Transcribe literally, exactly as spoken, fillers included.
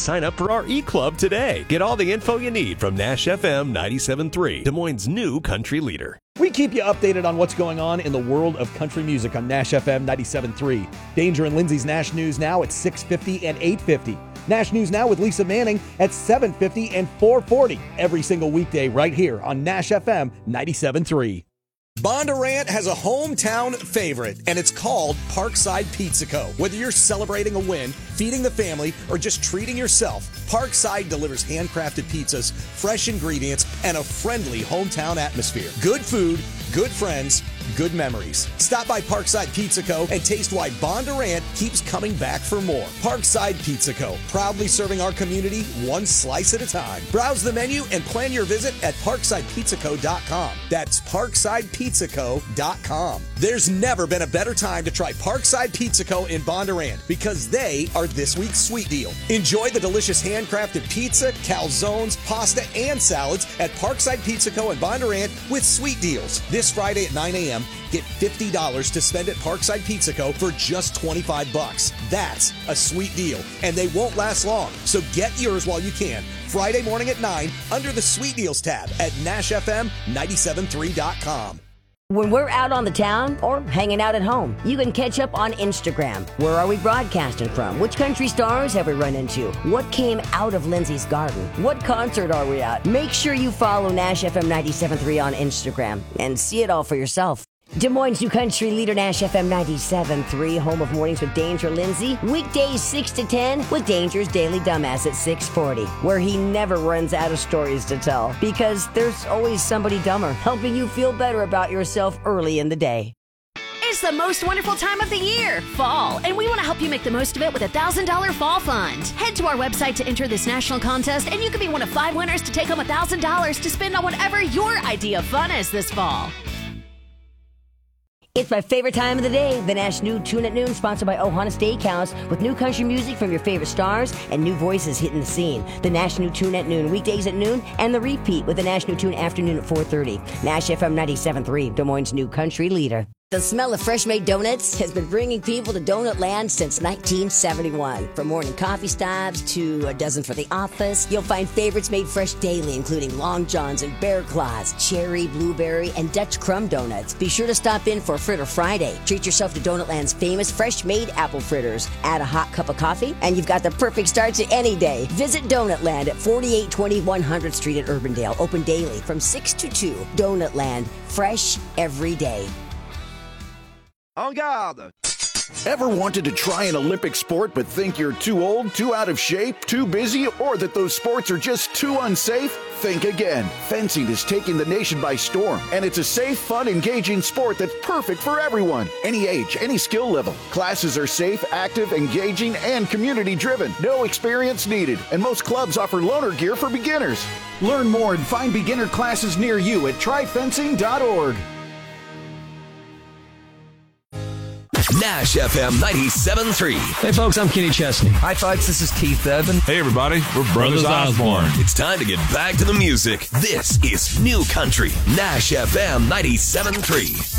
sign up for our e-club today. Get all the info you need from Nash F M ninety-seven point three, Des Moines' new country leader. We keep you updated on what's going on in the world of country music on Nash F M ninety-seven point three. Danger and Lindsay's Nash News Now at six fifty and eight fifty. Nash News Now with Lisa Manning at seven fifty and four forty. Every single weekday right here on Nash F M ninety-seven point three. Bondurant has a hometown favorite, and it's called Parkside Pizza Co. Whether you're celebrating a win, feeding the family, or just treating yourself, Parkside delivers handcrafted pizzas, fresh ingredients, and a friendly hometown atmosphere. Good food, good friends, good memories. Stop by Parkside Pizza Co. and taste why Bondurant keeps coming back for more. Parkside Pizza Co., proudly serving our community one slice at a time. Browse the menu and plan your visit at parkside pizza co dot com. That's parkside pizza co dot com. There's never been a better time to try Parkside Pizza Co. in Bondurant because they are this week's sweet deal. Enjoy the delicious handcrafted pizza, calzones, pasta, and salads at Parkside Pizza Co. in Bondurant with sweet deals. This Friday at nine a.m., get fifty dollars to spend at Parkside Pizza Co. for just twenty-five bucks. That's a sweet deal, and they won't last long. So get yours while you can. Friday morning at nine under the Sweet Deals tab at nash f m ninety-seven point three dot com. When we're out on the town or hanging out at home, you can catch up on Instagram. Where are we broadcasting from? Which country stars have we run into? What came out of Lindsay's garden? What concert are we at? Make sure you follow Nash F M ninety-seven point three on Instagram and see it all for yourself. Des Moines' new country leader, Nash F M ninety-seven point three, home of Mornings with Danger Lindsay. Weekdays six to ten with Danger's Daily Dumbass at six forty, where he never runs out of stories to tell because there's always somebody dumber helping you feel better about yourself early in the day. It's the most wonderful time of the year, fall, and we want to help you make the most of it with a one thousand dollars fall fund. Head to our website to enter this national contest, and you can be one of five winners to take home one thousand dollars to spend on whatever your idea of fun is this fall. It's my favorite time of the day, the Nash New Tune at Noon, sponsored by Ohana Steakhouse, with new country music from your favorite stars and new voices hitting the scene. The Nash New Tune at Noon, weekdays at noon, and the repeat with the Nash New Tune afternoon at four thirty. Nash F M ninety-seven point three, Des Moines' new country leader. The smell of fresh-made donuts has been bringing people to Donut Land since nineteen seventy-one. From morning coffee stops to a dozen for the office, you'll find favorites made fresh daily, including Long Johns and Bear Claws, cherry, blueberry, and Dutch crumb donuts. Be sure to stop in for Fritter Friday. Treat yourself to Donut Land's famous fresh-made apple fritters. Add a hot cup of coffee, and you've got the perfect start to any day. Visit Donut Land at forty-eight twenty one hundredth Street at Urbandale. Open daily from six to two. Donut Land, fresh every day. En garde! Ever wanted to try an Olympic sport but think you're too old, too out of shape, too busy, or that those sports are just too unsafe? Think again. Fencing is taking the nation by storm, and it's a safe, fun, engaging sport that's perfect for everyone. Any age, any skill level. Classes are safe, active, engaging, and community-driven. No experience needed, and most clubs offer loaner gear for beginners. Learn more and find beginner classes near you at try fencing dot org. Nash F M ninety-seven point three. Hey folks, I'm Kenny Chesney. Hi folks, this is Keith Urban. Hey everybody, we're Brothers, Brothers Osborne. Osborne. It's time to get back to the music. This is New Country, Nash F M ninety-seven point three.